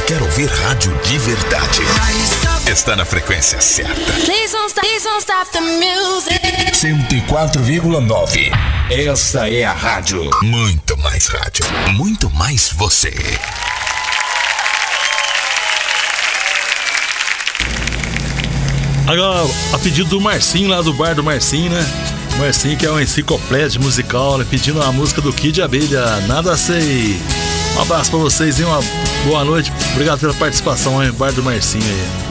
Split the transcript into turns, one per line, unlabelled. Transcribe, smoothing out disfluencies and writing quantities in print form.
quer ouvir rádio de verdade, está na frequência certa. 104,9. Esta é a rádio. Muito mais rádio, muito mais você.
Agora, a pedido do Marcinho, lá do bar do Marcinho, né? Marcinho, que é uma enciclopédia musical, né? Pedindo a música do Kid Abelha, Nada Sei. Um abraço pra vocês e uma boa noite. Obrigado pela participação aí no bar do Marcinho aí.